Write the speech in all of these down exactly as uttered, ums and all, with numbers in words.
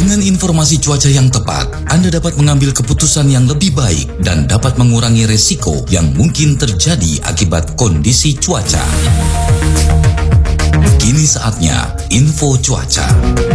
Dengan informasi cuaca yang tepat, Anda dapat mengambil keputusan yang lebih baik dan dapat mengurangi resiko yang mungkin terjadi akibat kondisi cuaca. Kini saatnya info cuaca.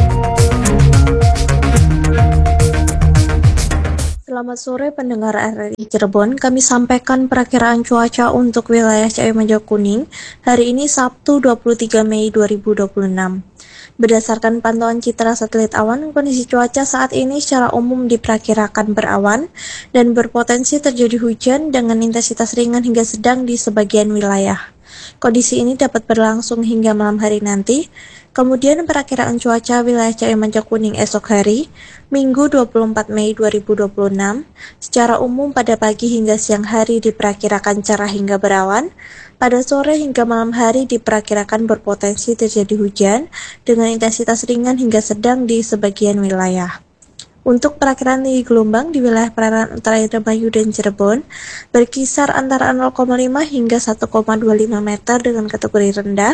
Selamat sore pendengar R R I Cirebon, kami sampaikan perakiraan cuaca untuk wilayah Cabai Majak Kuning hari ini Sabtu dua puluh tiga Mei dua ribu dua puluh enam. Berdasarkan pantauan citra satelit awan, kondisi cuaca saat ini secara umum diperkirakan berawan dan berpotensi terjadi hujan dengan intensitas ringan hingga sedang di sebagian wilayah. Kondisi ini dapat berlangsung hingga malam hari nanti. Kemudian perakiraan cuaca wilayah Cabai Majak Kuning esok hari, Minggu dua puluh empat Mei dua ribu dua puluh enam, secara umum pada pagi hingga siang hari diperkirakan cerah hingga berawan. Pada sore hingga malam hari diperkirakan berpotensi terjadi hujan dengan intensitas ringan hingga sedang di sebagian wilayah. Untuk perakiraan tinggi gelombang di wilayah perairan utara Indramayu dan Cirebon berkisar antara nol koma lima hingga satu koma dua lima meter dengan kategori rendah.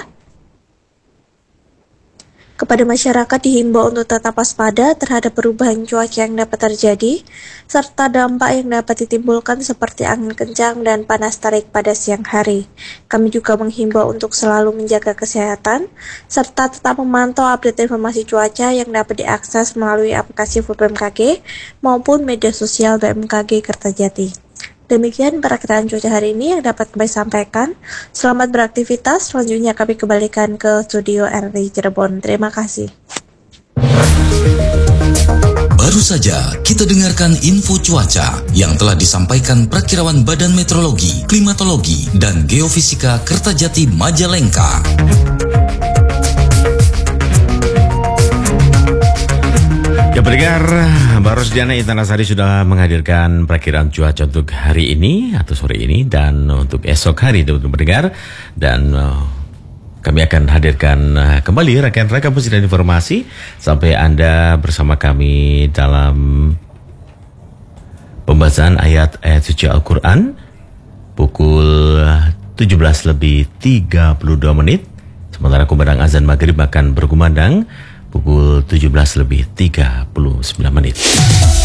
Kepada masyarakat dihimbau untuk tetap waspada terhadap perubahan cuaca yang dapat terjadi, serta dampak yang dapat ditimbulkan seperti angin kencang dan panas terik pada siang hari. Kami juga menghimbau untuk selalu menjaga kesehatan, serta tetap memantau update informasi cuaca yang dapat diakses melalui aplikasi B M K G maupun media sosial B M K G Kertajati. Demikian perakiraan cuaca hari ini yang dapat kami sampaikan. Selamat beraktivitas. Selanjutnya kami kembalikan ke studio R R I Cirebon. Terima kasih. Baru saja kita dengarkan info cuaca yang telah disampaikan Prakirawan Badan Meteorologi, Klimatologi, dan Geofisika Kertajati Majalengka. Ya pendengar, Mbak Rosdiana Intanasari sudah menghadirkan perakiraan cuaca untuk hari ini atau sore ini dan untuk esok hari untuk mendengar, dan uh, kami akan hadirkan uh, kembali rangkaian-rangkaian musik dan informasi sampai Anda bersama kami dalam pembahasan ayat-ayat suci Al-Quran pukul tujuh belas lebih tiga puluh dua menit, sementara kumandang azan maghrib akan berkumandang pukul tujuh belas lebih tiga puluh sembilan menit.